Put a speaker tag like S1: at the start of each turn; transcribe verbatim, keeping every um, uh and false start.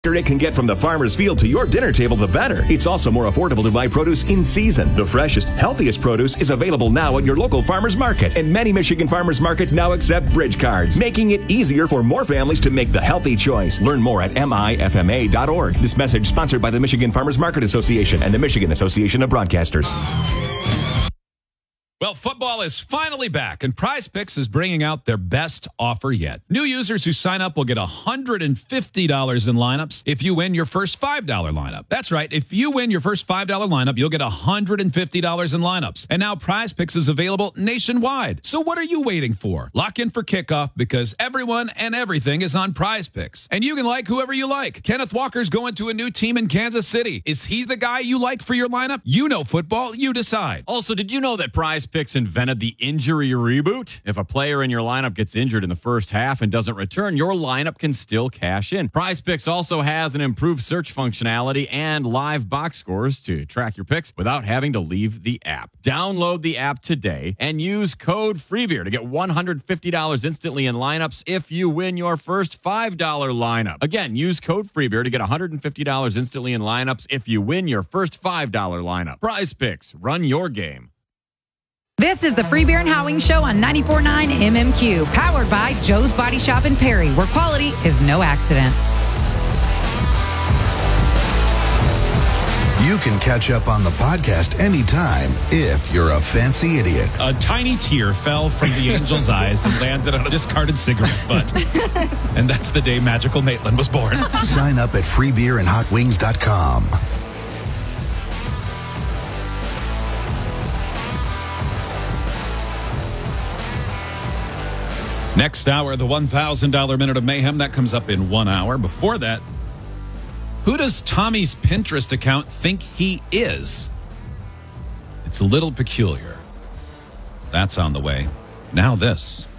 S1: It can get from the farmer's field to your dinner table, the better. It's also more affordable to buy produce in season. The freshest, healthiest produce is available now at your local farmer's market. And many Michigan farmers markets now accept bridge cards, making it easier for more families to make the healthy choice. Learn more at M I F M A dot org. This message sponsored by the Michigan Farmers Market Association and the Michigan Association of Broadcasters.
S2: Well, football is finally back, and Prize Picks is bringing out their best offer yet. New users who sign up will get one hundred fifty dollars in lineups if you win your first five dollar lineup. That's right. If you win your first five dollar lineup, you'll get one hundred fifty dollars in lineups. And now Prize Picks is available nationwide. So what are you waiting for? Lock in for kickoff because everyone and everything is on Prize Picks. And you can like whoever you like. Kenneth Walker's going to a new team in Kansas City. Is he the guy you like for your lineup? You know football. You decide.
S3: Also, did you know that Prize Picks invented the injury reboot? If a player in your lineup gets injured in the first half and doesn't return, your lineup can still cash in. Prize Picks also has an improved search functionality and live box scores to track your picks without having to leave the app. Download the app today and use code FREEBEER to get one hundred fifty dollars instantly in lineups if you win your first five dollar lineup. Again, use code FREEBEER to get one hundred fifty dollars instantly in lineups if you win your first five dollar lineup. Prize Picks, run your game.
S4: This is the Free Beer and Howing Show on ninety-four point nine M M Q, powered by Joe's Body Shop in Perry, where quality is no accident.
S5: You can catch up on the podcast anytime if you're a fancy idiot.
S2: A tiny tear fell from the angel's eyes and landed on a discarded cigarette butt. And that's the day Magical Maitland was born.
S5: Sign up at free beer and hot wings dot com.
S2: Next hour, the one thousand dollars Minute of Mayhem. That comes up in one hour. Before that, who does Tommy's Pinterest account think he is? It's a little peculiar. That's on the way. Now this.